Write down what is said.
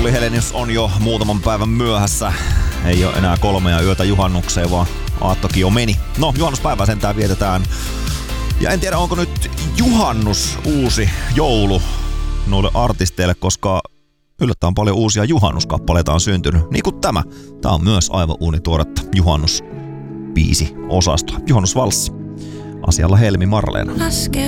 Olli Helenius on jo muutaman päivän myöhässä. Ei ole enää 3 yötä juhannukseen, vaan aattokin jo meni. No, juhannuspäivää sentään vietetään. Ja en tiedä, onko nyt juhannus uusi joulu noille artisteille, koska yllättävän paljon uusia juhannuskappaleita on syntynyt. Niin kuin tämä. Tämä on myös aivan uunituoretta juhannusbiisi osastoa. Juhannusvalssi. Asialla Helmi Marleena. Laske